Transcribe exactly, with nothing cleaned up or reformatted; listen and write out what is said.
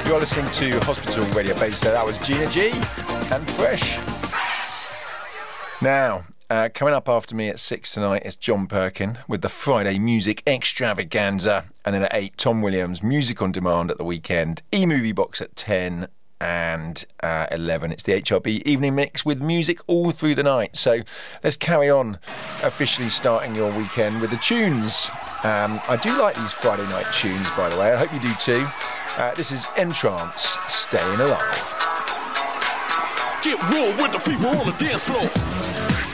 You're listening to Hospital Radio Base, so that was Gina G and Fresh. Now, uh, coming up after me at six tonight is John Perkin with the Friday Music Extravaganza. And then at eight, Tom Williams, Music on Demand at the weekend. E-Movie Box at ten. And uh, eleven, it's the H R B Evening Mix with music all through the night. So let's carry on, officially starting your weekend with the tunes. Um, I do like these Friday night tunes, by the way. I hope you do too. Uh, this is Entrance, Staying Alive. Get raw with the fever on the dance floor.